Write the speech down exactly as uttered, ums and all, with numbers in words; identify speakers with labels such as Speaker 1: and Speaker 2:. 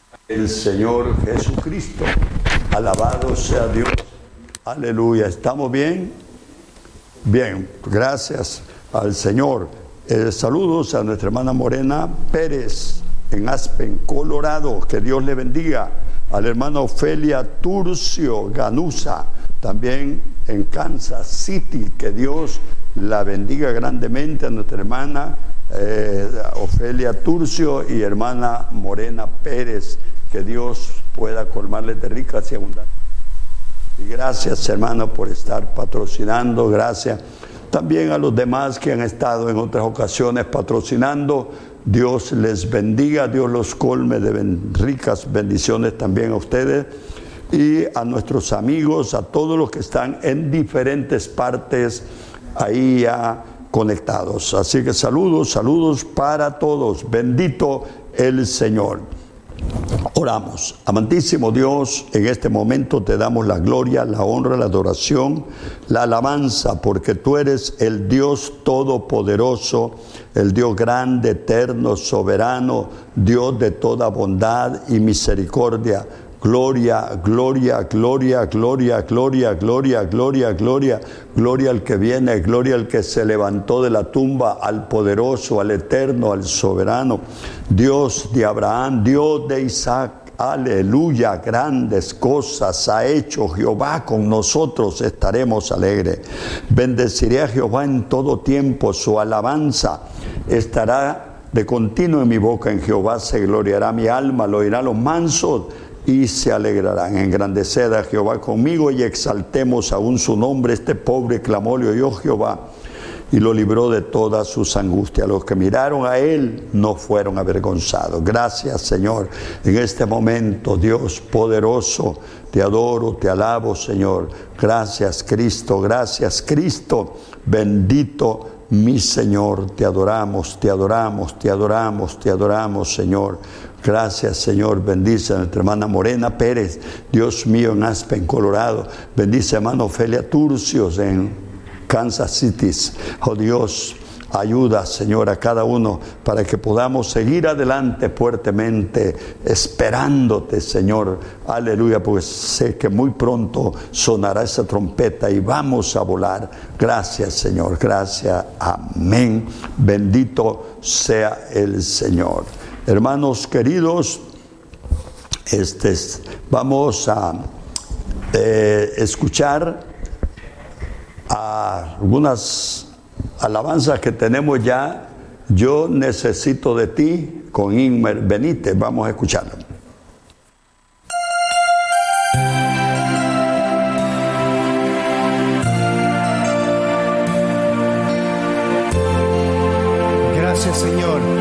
Speaker 1: el Señor Jesucristo. Alabado sea Dios. Aleluya. ¿Estamos bien? Bien, gracias al Señor. Eh, saludos a nuestra hermana Morena Pérez en Aspen, Colorado. Que Dios le bendiga. A la hermana Ofelia Turcio Ganusa, también en Kansas City. Que Dios la bendiga grandemente. A nuestra hermana eh, Ofelia Turcio y hermana Morena Pérez. Que Dios pueda colmarle de ricas y abundantes. Y gracias, hermano, por estar patrocinando. Gracias también a los demás que han estado en otras ocasiones patrocinando. Dios les bendiga, Dios los colme de ben, ricas bendiciones también a ustedes y a nuestros amigos, a todos los que están en diferentes partes ahí ya conectados. Así que saludos, saludos para todos. Bendito el Señor. Oramos. Amantísimo Dios, en este momento te damos la gloria, la honra, la adoración, la alabanza, porque tú eres el Dios todopoderoso, el Dios grande, eterno, soberano, Dios de toda bondad y misericordia. Gloria, gloria, gloria, gloria, gloria, gloria, gloria, gloria, gloria al que viene, gloria al que se levantó de la tumba, al poderoso, al eterno, al soberano, Dios de Abraham, Dios de Isaac. Aleluya, grandes cosas ha hecho Jehová, con nosotros estaremos alegres. Bendeciré a Jehová en todo tiempo, su alabanza estará de continuo en mi boca. En Jehová se gloriará mi alma, lo oirán los mansos y se alegrarán. Engrandeced a Jehová conmigo y exaltemos aún su nombre. Este pobre clamó, le oyó Jehová y lo libró de todas sus angustias. Los que miraron a él no fueron avergonzados. Gracias, Señor. En este momento, Dios poderoso, te adoro, te alabo, Señor. Gracias, Cristo. Gracias, Cristo. Bendito mi Señor. Te adoramos, te adoramos, te adoramos, te adoramos, Señor. Gracias, Señor. Bendice a nuestra hermana Morena Pérez, Dios mío, en Aspen, Colorado. Bendice a hermana Ofelia Turcios en Kansas City. Oh Dios, ayuda, Señor, a cada uno para que podamos seguir adelante fuertemente, esperándote, Señor. Aleluya, porque sé que muy pronto sonará esa trompeta y vamos a volar. Gracias, Señor. Gracias. Amén. Bendito sea el Señor. Hermanos queridos, este, vamos a eh, escuchar a algunas alabanzas que tenemos ya. Yo necesito de ti, con Inmer Benítez. Vamos a escucharlo.
Speaker 2: Gracias, Señor.